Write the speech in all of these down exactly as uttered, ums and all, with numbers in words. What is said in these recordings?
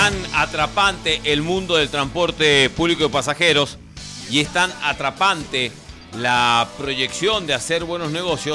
Tan atrapante el mundo del transporte público de pasajeros y es tan atrapante la proyección de hacer buenos negocios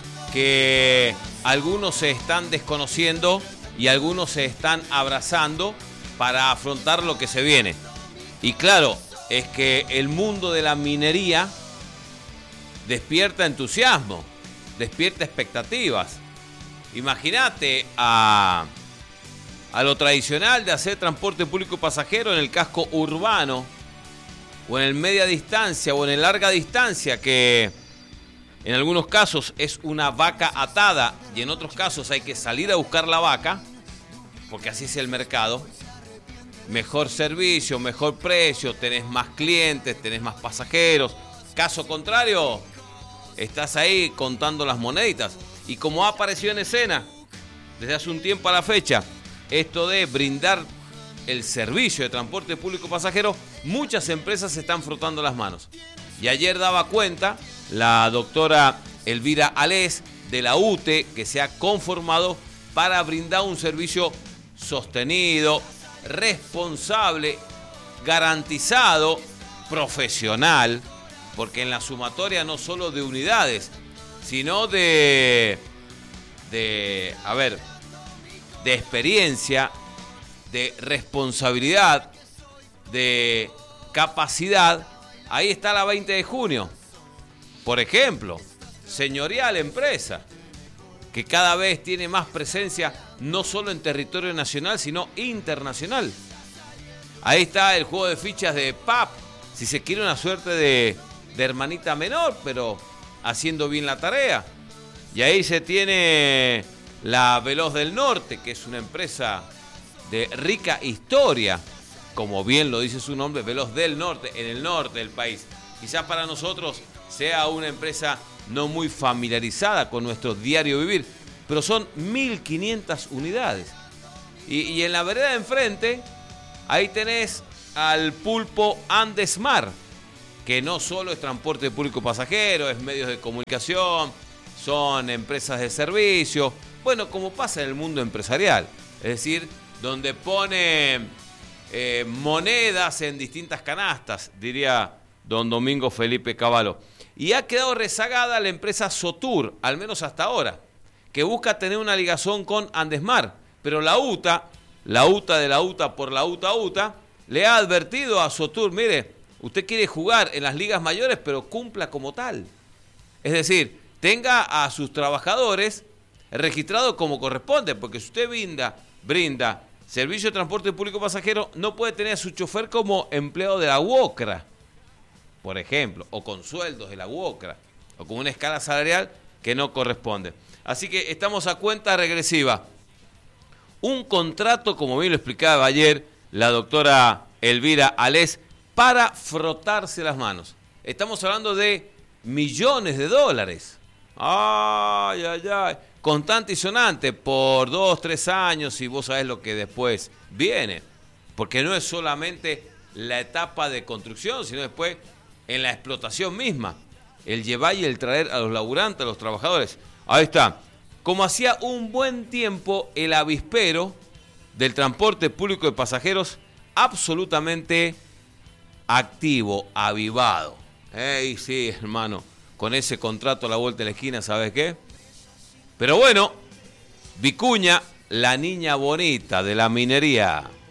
que algunos se están desconociendo y algunos se están abrazando para afrontar lo que se viene. Y claro, es que el mundo de la minería despierta entusiasmo, despierta expectativas. Imagínate a... a lo tradicional de hacer transporte público pasajero en el casco urbano, o en el media distancia, o en el larga distancia, que en algunos casos es una vaca atada, y en otros casos hay que salir a buscar la vaca, porque así es el mercado. Mejor servicio, mejor precio, tenés más clientes, tenés más pasajeros. Caso contrario, estás ahí contando las moneditas. Y como ha aparecido en escena desde hace un tiempo a la fecha, esto de brindar el servicio de transporte público pasajero, muchas empresas se están frotando las manos. Y ayer daba cuenta la doctora Elvira Alés de la U T E que se ha conformado para brindar un servicio sostenido, responsable, garantizado, profesional, porque en la sumatoria no solo de unidades, sino de, de, a ver, de experiencia, de responsabilidad, de capacidad. Ahí está la veinte de junio. Por ejemplo, señorial empresa, que cada vez tiene más presencia no solo en territorio nacional, sino internacional. Ahí está el juego de fichas de P A P, si se quiere una suerte de, de hermanita menor, pero haciendo bien la tarea. Y ahí se tiene la Veloz del Norte, que es una empresa de rica historia, como bien lo dice su nombre, Veloz del Norte, en el norte del país. Quizás para nosotros sea una empresa no muy familiarizada con nuestro diario vivir, pero son mil quinientas unidades. Y, y en la vereda de enfrente, ahí tenés al pulpo Andesmar, que no solo es transporte público pasajero, es medios de comunicación, son empresas de servicio, bueno, como pasa en el mundo empresarial, es decir, donde pone eh, monedas en distintas canastas, diría don Domingo Felipe Cavallo. Y ha quedado rezagada la empresa Sotur, al menos hasta ahora, que busca tener una ligación con Andesmar, pero la U T A, la U T A de la U T A por la U T A U T A, le ha advertido a Sotur, mire, usted quiere jugar en las ligas mayores, pero cumpla como tal. Es decir, tenga a sus trabajadores registrados como corresponde, porque si usted brinda, brinda servicio de transporte público pasajero, no puede tener a su chofer como empleado de la UOCRA, por ejemplo, o con sueldos de la UOCRA, o con una escala salarial que no corresponde. Así que estamos a cuenta regresiva. Un contrato, como bien lo explicaba ayer la doctora Elvira Alés, para frotarse las manos. Estamos hablando de millones de dólares. Ay, ay, ay. Constante y sonante por dos, tres años y vos sabés lo que después viene. Porque no es solamente la etapa de construcción, sino después en la explotación misma. El llevar y el traer a los laburantes, a los trabajadores. Ahí está. Como hacía un buen tiempo el avispero del transporte público de pasajeros, absolutamente activo, avivado. Ey, sí, hermano, con ese contrato a la vuelta de la esquina, ¿sabes qué? Pero bueno, Vicuña, la niña bonita de la minería.